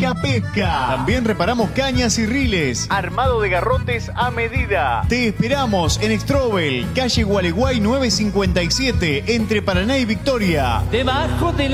Pesca Pesca. También reparamos cañas y riles. Armado de garrotes a medida. Te esperamos en Strobel, calle Gualeguay 957, entre Paraná y Victoria. Debajo de